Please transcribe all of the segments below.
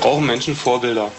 Brauchen Menschen Vorbilder?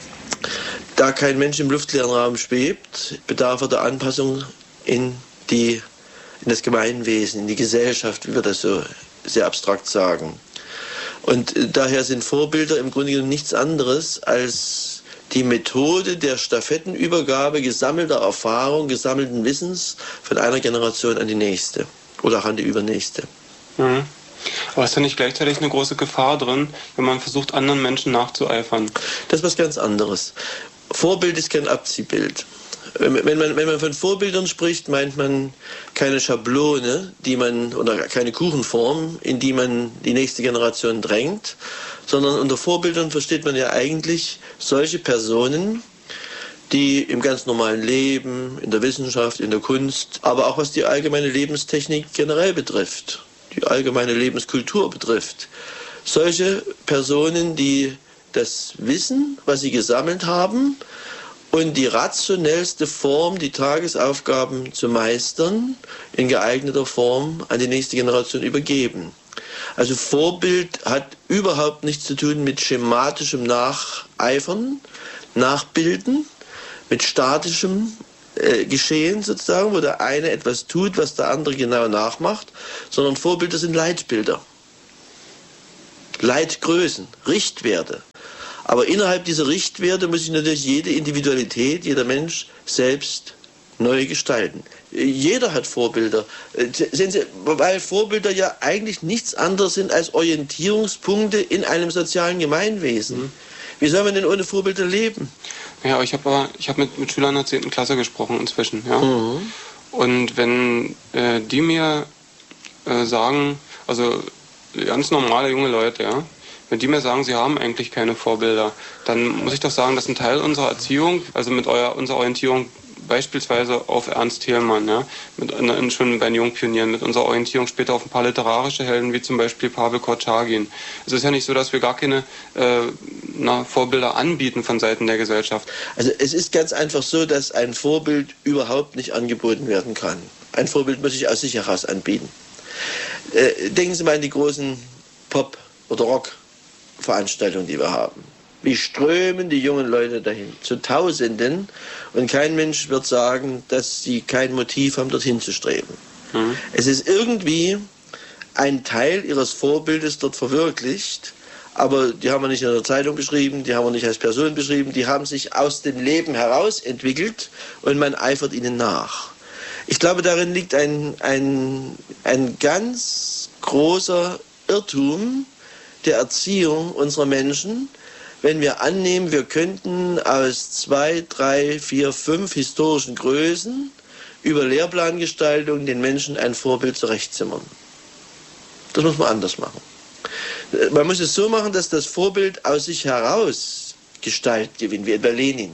Da kein Mensch im luftleeren Raum schwebt, bedarf er der Anpassung in das Gemeinwesen, in die Gesellschaft, wie wir das so sehr abstrakt sagen. Und daher sind Vorbilder im Grunde genommen nichts anderes als die Methode der Stafettenübergabe gesammelter Erfahrung, gesammelten Wissens von einer Generation an die nächste oder auch an die übernächste. Mhm. Aber ist da nicht gleichzeitig eine große Gefahr drin, wenn man versucht, anderen Menschen nachzueifern? Das ist was ganz anderes. Vorbild ist kein Abziehbild. Wenn man von Vorbildern spricht, meint man keine Schablone, oder keine Kuchenform, in die man die nächste Generation drängt, sondern unter Vorbildern versteht man ja eigentlich solche Personen, die im ganz normalen Leben, in der Wissenschaft, in der Kunst, aber auch was die allgemeine Lebenstechnik generell betrifft, die allgemeine Lebenskultur betrifft, solche Personen, die das Wissen, was sie gesammelt haben, und die rationellste Form, die Tagesaufgaben zu meistern, in geeigneter Form an die nächste Generation übergeben. Also Vorbild hat überhaupt nichts zu tun mit schematischem Nacheifern, Nachbilden, mit statischem Geschehen sozusagen, wo der eine etwas tut, was der andere genau nachmacht, sondern Vorbilder sind Leitbilder, Leitgrößen, Richtwerte. Aber innerhalb dieser Richtwerte muss sich natürlich jede Individualität, jeder Mensch selbst neu gestalten. Jeder hat Vorbilder. Sehen Sie, weil Vorbilder ja eigentlich nichts anderes sind als Orientierungspunkte in einem sozialen Gemeinwesen. Wie soll man denn ohne Vorbilder leben? Ja, ich habe mit Schülern der 10. Klasse gesprochen inzwischen. Ja? Und wenn die mir sagen, also ganz normale junge Leute, ja, wenn die mir sagen, sie haben eigentlich keine Vorbilder, dann muss ich doch sagen, dass ein Teil unserer Erziehung, also mit unserer Orientierung beispielsweise auf Ernst Thälmann, ja, schon bei den Jungpionieren, mit unserer Orientierung später auf ein paar literarische Helden, wie zum Beispiel Pavel Kortschagin. Es ist ja nicht so, dass wir gar keine Vorbilder anbieten von Seiten der Gesellschaft. Also es ist ganz einfach so, dass ein Vorbild überhaupt nicht angeboten werden kann. Ein Vorbild muss sich aus sich heraus anbieten. Denken Sie mal an die großen Pop- oder Rock-Veranstaltungen, die wir haben. Wie strömen die jungen Leute dahin? Zu Tausenden. Und kein Mensch wird sagen, dass sie kein Motiv haben, dorthin zu streben. Es ist irgendwie ein Teil ihres Vorbildes dort verwirklicht. Aber die haben wir nicht in der Zeitung beschrieben, die haben wir nicht als Person beschrieben. Die haben sich aus dem Leben heraus entwickelt und man eifert ihnen nach. Ich glaube, darin liegt ein ganz großer Irrtum der Erziehung unserer Menschen, wenn wir annehmen, wir könnten aus 2, 3, 4, 5 historischen Größen über Lehrplangestaltung den Menschen ein Vorbild zurechtzimmern. Das muss man anders machen. Man muss es so machen, dass das Vorbild aus sich heraus Gestalt gewinnt, wie etwa Lenin.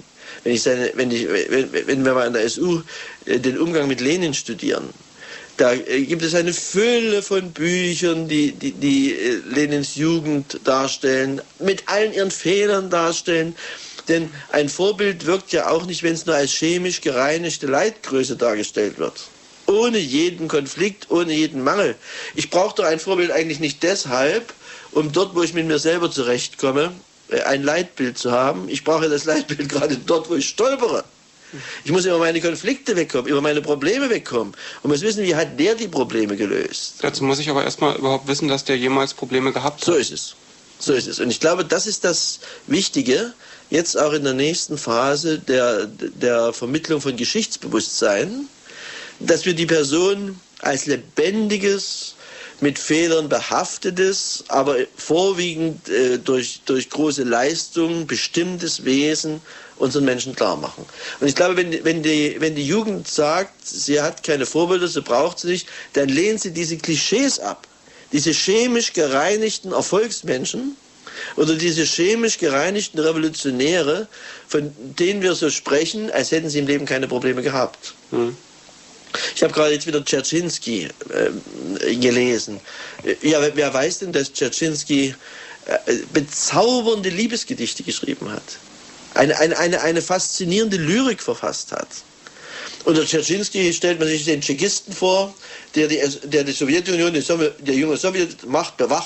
Wenn wir mal an der SU den Umgang mit Lenin studieren, da gibt es eine Fülle von Büchern, die Lenins Jugend darstellen, mit allen ihren Fehlern darstellen. Denn ein Vorbild wirkt ja auch nicht, wenn es nur als chemisch gereinigte Leitgröße dargestellt wird. Ohne jeden Konflikt, ohne jeden Mangel. Ich brauche doch ein Vorbild eigentlich nicht deshalb, um dort, wo ich mit mir selber zurechtkomme, ein Leitbild zu haben. Ich brauche das Leitbild gerade dort, wo ich stolpere. Ich muss über meine Konflikte wegkommen, über meine Probleme wegkommen. Und muss wissen, wie hat der die Probleme gelöst. Dazu muss ich aber erstmal überhaupt wissen, dass der jemals Probleme gehabt hat. So ist es. So ist es. Und ich glaube, das ist das Wichtige, jetzt auch in der nächsten Phase der Vermittlung von Geschichtsbewusstsein, dass wir die Person als lebendiges, mit Fehlern behaftetes, aber vorwiegend durch große Leistung bestimmtes Wesen unseren Menschen klar machen. Und ich glaube, wenn die Jugend sagt, sie hat keine Vorbilder, sie braucht sie nicht, dann lehnt sie diese Klischees ab. Diese chemisch gereinigten Erfolgsmenschen oder diese chemisch gereinigten Revolutionäre, von denen wir so sprechen, als hätten sie im Leben keine Probleme gehabt. Ich habe gerade jetzt wieder Dzerzhinsky gelesen. Ja, wer weiß denn, dass Dzerzhinsky bezaubernde Liebesgedichte geschrieben hat? Eine faszinierende Lyrik verfasst hat. Unter Dzerzhinsky stellt man sich den Tschechisten vor, der die Sowjetunion, der junge Sowjetmacht bewachte,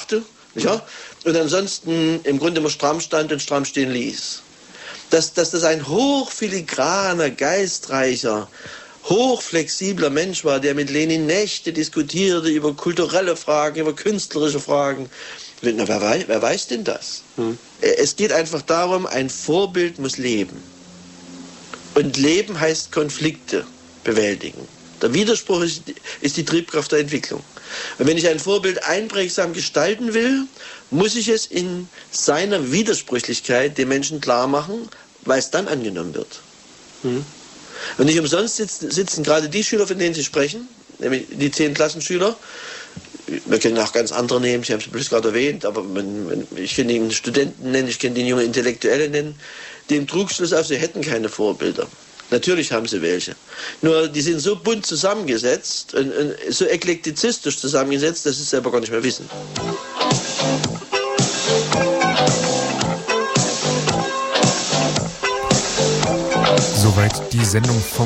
Ja? Und ansonsten im Grunde immer stramm stand und stramm stehen ließ. Dass das ein hochfiligraner, geistreicher, hochflexibler Mensch war, der mit Lenin Nächte diskutierte über kulturelle Fragen, über künstlerische Fragen. Na, wer weiß denn das? Es geht einfach darum, ein Vorbild muss leben. Und Leben heißt Konflikte bewältigen. Der Widerspruch ist die Triebkraft der Entwicklung. Und wenn ich ein Vorbild einprägsam gestalten will, muss ich es in seiner Widersprüchlichkeit den Menschen klar machen, weil es dann angenommen wird. Und nicht umsonst sitzen gerade die Schüler, von denen Sie sprechen, nämlich die 10-Klassenschüler. Wir können auch ganz andere nehmen, ich habe es bloß gerade erwähnt, aber ich kann den Studenten nennen, ich kann den jungen Intellektuelle nennen, die im Trugschluss auf, sie hätten keine Vorbilder. Natürlich haben sie welche. Nur die sind so bunt zusammengesetzt und so eklektizistisch zusammengesetzt, dass sie es selber gar nicht mehr wissen. Soweit die Sendung vom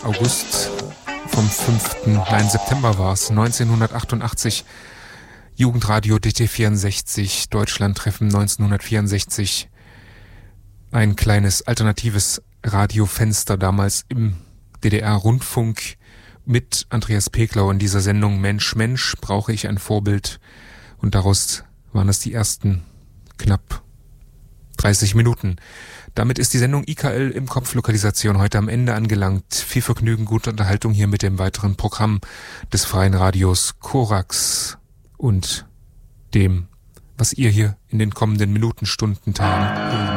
September war es, 1988. Jugendradio DT64, Deutschlandtreffen 1964. Ein kleines alternatives Radiofenster damals im DDR-Rundfunk mit Andreas Peklau in dieser Sendung Mensch, Mensch, brauche ich ein Vorbild? Und daraus waren es die ersten knapp 30 Minuten. Damit ist die Sendung IKL im Kopf-Lokalisation heute am Ende angelangt. Viel Vergnügen, gute Unterhaltung hier mit dem weiteren Programm des Freien Radios Korax und dem, was ihr hier in den kommenden Minuten, Stunden, Tagen